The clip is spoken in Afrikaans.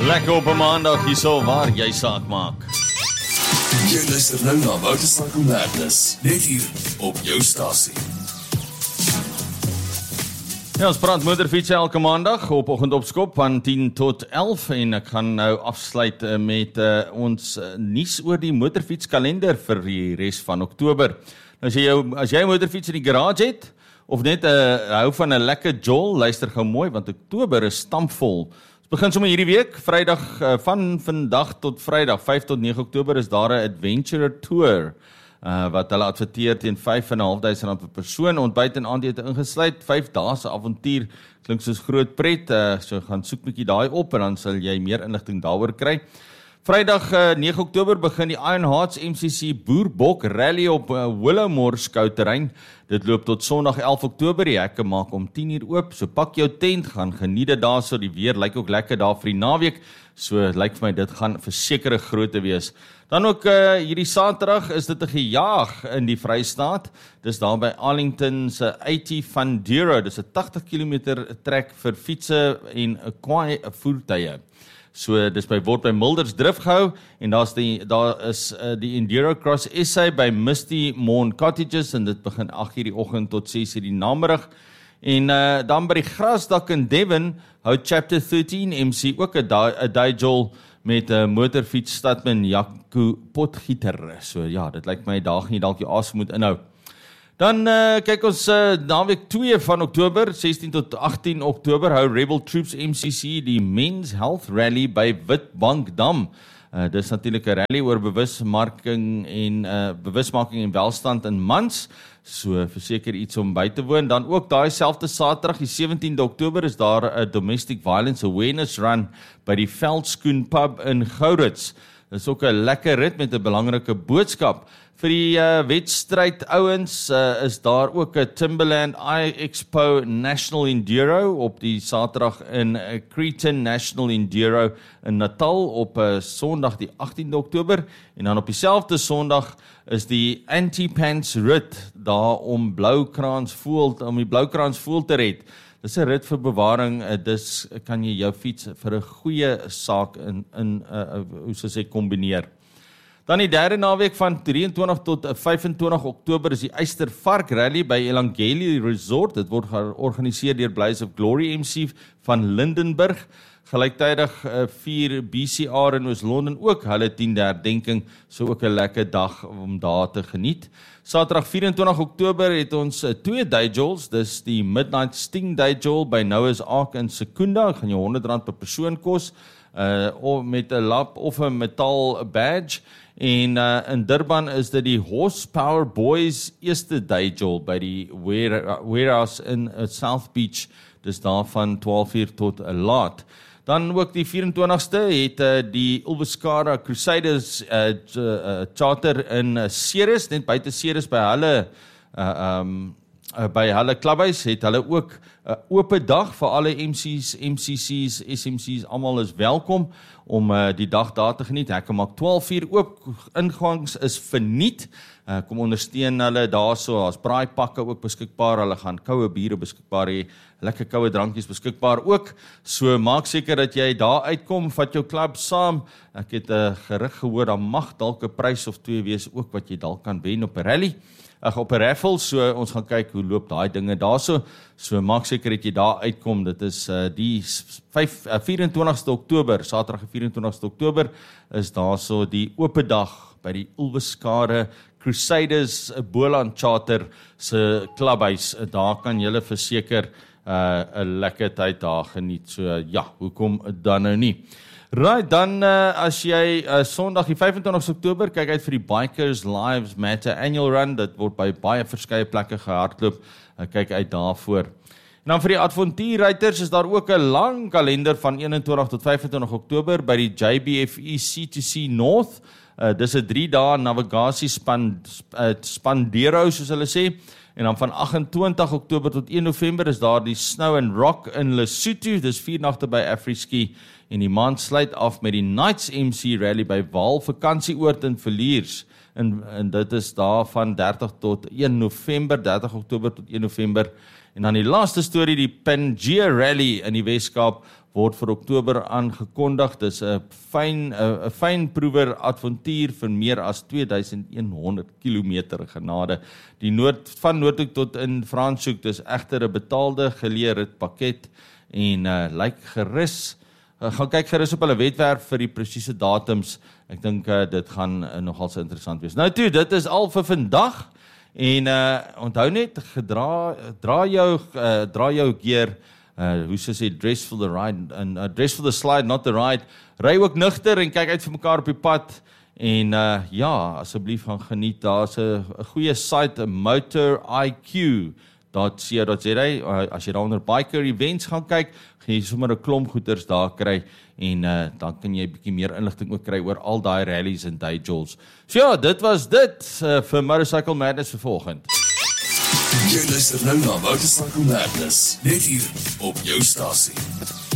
Lekker op 'n maandag hierso waar jy saak maak. Jy luister nou na Motorcycle Madness, net hier op jou stasie. Ja, ons praat motorfiets elke maandag op oggendopskop van 10 tot 11 en ek gaan nou afsluit met ons nuus oor die motorfietskalender vir die res van Oktober. As jy 'n motorfiets in die garage het of net hou van 'n lekker jol, luister gou mooi want Oktober is stampvol. Begin sommer hierdie week, Vrydag van vandag tot Vrydag, 5 tot 9 Oktober is daar 'n Adventurer Tour wat hulle adverteer teen R5.500 per persoon, ontbyt en aandete ingesluit, 5 dae se avontuur, klink soos groot pret, so gaan soek 'n bietjie daai op en dan sal jy meer inligting daaroor kry. Vrydag 9 Oktober begin die Iron Hearts MCC Boerbok Rally op Willowmore skouterrein. Dit loop tot Sondag 11 Oktober, die hekke maak om 10 uur oop, so pak jou tent, gaan geniet dit daar, so die weer lyk ook lekker daar vir die naweek, so lyk vir my dit gaan versekerde grootte wees. Dan ook hierdie Saterdag is dit 'n gejaag in die Vrystaat, dis daar by Arlington se 80 Funduro, dis 'n 80 km trek vir fietsse en kwaai voertuie. So dis word by Milders Drif gehou en daar is die Enduro Cross SA by Misty Morn Cottages en dit begin 8:00 die oggend tot 6:00 die namiddag. En dan by die Grasdak in Devon hou Chapter 13 MC ook 'n daijol met 'n motorfiets stadman Jaco Potgieter. So ja, dit lyk my daar gaan jy dalk jou asem moet inhou. Dan kyk ons naweek 2 van Oktober, 16 tot 18 Oktober, hou Rebel Troops MCC die Men's Health Rally by Witbankdam. Dis natuurlik 'n rally oor bewusmaking en welstand in mans, so verseker iets om by te woon. Dan ook daai selfde Saterdag, die 17de Oktober, is daar 'n Domestic Violence Awareness Run by die Veldskoen Pub in Gourits. Dit is ook 'n lekker rit met 'n belangrike boodskap. Vir die wedstryd ouens is daar ook 'n Timberland iExpo National Enduro op die Saterdag in Cretan National Enduro in Natal op Sondag die 18de Oktober en dan op dieselfde Sondag is die Anti-Pants rit daar om die Bloukrans voel te red. Dis 'n rit vir bewaring, dis kan jy jou fiets vir 'n goeie saak hoe sou sê kombineer. Dan die derde naweek van 23 tot 25 Oktober is die Eystervark Rally by Elangeli Resort. Dit word georganiseer deur Blaze of Glory MC van Lindenburg. Gelyktydig 4 BCR in Oos-London ook hulle 10de herdenking, so ook 'n lekker dag om daar te geniet. Saterdag 24 Oktober het ons 2 dayjols, dis die Midnight Sting dayjol by Noah's Ark in Secunda, gaan jou R100 per persoon kos, met 'n lap of 'n metaal badge. En in Durban is dit die Horsepower Boys eerste dayjol by die Warehouse in South Beach, dis daar van 12:00 tot laat. Dan ook die 24ste het die Ulvescara Crusaders charter in Ceres, net buite Ceres by hulle klubhuis, het hulle ook 'n oop dag vir alle MC's, MCC's, SMC's, almal is welkom om die dag daar te geniet. Hekke maak 12:00 oop, ingangs is verniet. Kom ondersteun hulle daarso, daar's braaipakke ook beskikbaar, hulle gaan koue biere beskikbaar hê, lekker koue drankies beskikbaar ook. So maak seker dat jy daar uitkom, vat jou klub saam. Ek het 'n gerig gehoor, daar mag dalk 'n prys of 2 wees ook wat jy dalk kan wen op 'n rally. Op 'n raffle, so ons gaan kyk hoe loop daai dinge daarso. So maak seker dat jy daar uitkom. Dit is die 24ste Oktober, Saterdag 24ste Oktober is daarso die oop dag by die Ulvescara Crusaders Boland Charter se klubhuis. Daar kan julle verseker 'n lekker tyd daar geniet. So ja, hoekom dan nou nie? Right, dan as jy Sondag die 25 Oktober kyk uit vir die Bikers Lives Matter Annual Run, dit word by baie verskeie plekke gehardloop, kyk uit daarvoor. En dan vir die avontuurruiters is daar ook 'n lang kalender van 21 tot 25 Oktober by die JBFE C2C North. Dis 'n 3 dae navigasie spandero soos hulle sê. En dan van 28 Oktober tot 1 November is daar die Snow and Rock in Lesotho, dis 4 nagte by Afriski, en die maand sluit af met die Knights MC Rally by Waal Vakansieoord in Villiers, en dit is daar van 30 tot 1 November, 30 Oktober tot 1 November, en dan die laaste storie, die Pangea Rally in die Weskaap, word vir Oktober aangekondig. Dis 'n fynproewer avontuur vir meer as 2100 km genade. Van Noordhoek tot in Franschhoek, dis egter 'n betaalde geleerid pakket en lyk gerus. Gaan kyk gerus op hulle webwerf vir die presiese datums. Ek dink dit gaan nogal so interessant wees. Nou toe, dit is al vir vandag. En onthou net, dra jou gear, hoe sê dress for the ride, and dress for the slide, not the ride. Ry ook nugter en kyk uit vir mekaar op die pad. En ja, asseblief gaan geniet. Daar's 'n goeie site, motoriq.co.za. As jy daaronder biker events gaan kyk, gaan jy sommer 'n klomp goeders daar kry en dan kan jy 'n bietjie meer inligting ook kry oor al daai rallies en day-jolls. So ja, dit was dit vir Motorcycle Madness vir vanoggend. Jy luister nou na Motorcycle Madness, net hier op jou stasie.